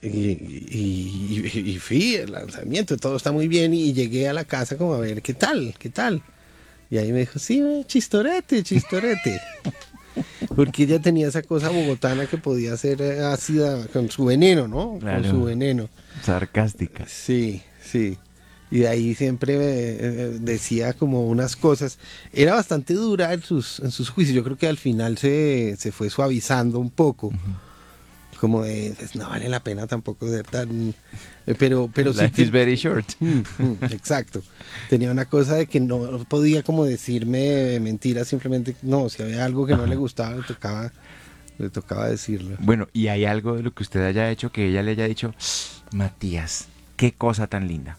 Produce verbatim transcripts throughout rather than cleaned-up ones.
Y, y, y, y fui al lanzamiento, todo está muy bien y llegué a la casa como a ver qué tal, qué tal. Y ahí me dijo, sí, ve, chistorete, chistorete. Porque ella tenía esa cosa bogotana que podía ser eh, ácida con su veneno, ¿no? Claro. Con su veneno. Sarcástica. Sí, sí. Y de ahí siempre eh, decía como unas cosas. Era bastante dura en sus, en sus juicios. Yo creo que al final se, se fue suavizando un poco. Uh-huh. Como de, pues, no vale la pena tampoco ser tan... Eh, pero, pero Life sí is very short. Mm, mm, exacto. Tenía una cosa de que no podía como decirme mentiras, simplemente no, si había algo que no le gustaba, le tocaba, le tocaba decirlo. Bueno, ¿y hay algo de lo que usted haya hecho que ella le haya dicho, Matías, qué cosa tan linda?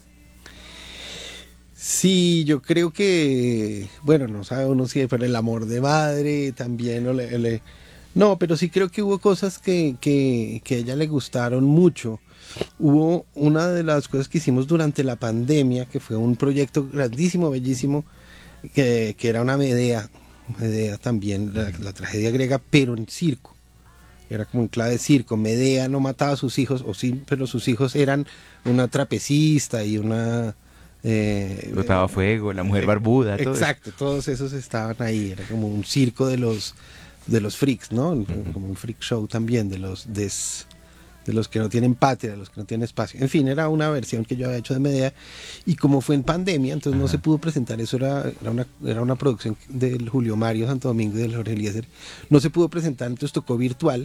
Sí, yo creo que, bueno, no sabe uno si fue el amor de madre también, o le, le, no, pero sí creo que hubo cosas que, que, que a ella le gustaron mucho. Hubo una de las cosas que hicimos durante la pandemia, que fue un proyecto grandísimo, bellísimo, que, que era una Medea, Medea también, la, la tragedia griega, pero en circo. Era como en clave de circo. Medea no mataba a sus hijos, o sí, pero sus hijos eran una trapecista y una... Eh, Botaba fuego, la mujer barbuda, todo exacto, eso. Todos esos estaban ahí. Era como un circo de los, de los freaks, ¿no? Uh-huh. Como un freak show también, de los des... de los que no tienen patria, de los que no tienen espacio. En fin, era una versión que yo había hecho de Medea y como fue en pandemia, entonces Ajá. no se pudo presentar, eso era, era, una, era una producción del Julio Mario Santo Domingo y del Jorge Eliezer, no se pudo presentar, entonces tocó virtual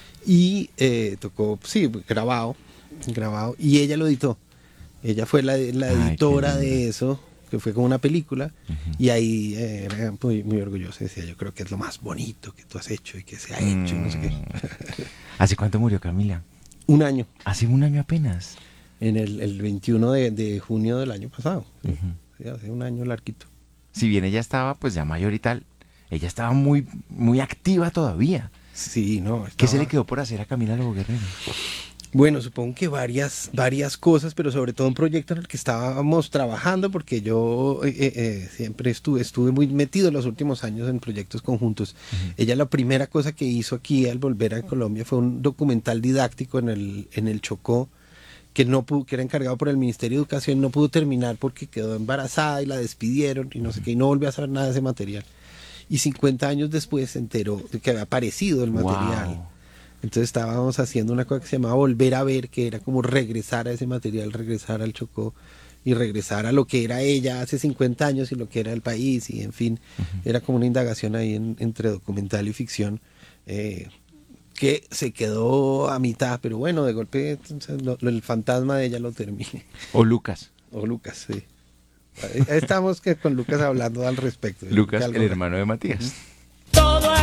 y eh, tocó, sí, grabado, grabado y ella lo editó. Ella fue la, la editora Ay, de eso, que fue como una película, uh-huh. y ahí eh, era muy, muy orgullosa, decía, yo creo que es lo más bonito que tú has hecho y que se ha hecho, mm. no sé qué. ¿Hace cuánto murió Camila? Un año. Hace un año apenas. En el, el veintiuno de, de junio del año pasado. Uh-huh. Sí, hace un año larguito. Si bien ella estaba pues ya mayor y tal, ella estaba muy, muy activa todavía. Sí, no. Estaba... ¿Qué se le quedó por hacer a Camila Lobo Guerrero? Bueno, supongo que varias, varias cosas, pero sobre todo un proyecto en el que estábamos trabajando, porque yo eh, eh, siempre estuve, estuve muy metido en los últimos años en proyectos conjuntos. Uh-huh. Ella la primera cosa que hizo aquí al volver a Colombia fue un documental didáctico en el, en el Chocó, que, no pudo, que era encargado por el Ministerio de Educación, no pudo terminar porque quedó embarazada y la despidieron y no sé qué, y no volvió a saber nada de ese material. Y cincuenta años después se enteró de que había aparecido el material. Wow. Entonces estábamos haciendo una cosa que se llamaba Volver a Ver, que era como regresar a ese material, regresar al Chocó y regresar a lo que era ella hace cincuenta años y lo que era el país, y en fin, uh-huh. era como una indagación ahí en, entre documental y ficción, eh, que se quedó a mitad, pero bueno, de golpe entonces, lo, lo, el fantasma de ella lo terminé. O Lucas. O Lucas, sí. Ahí estamos que con Lucas hablando al respecto. Lucas, el hermano de Matías. Uh-huh.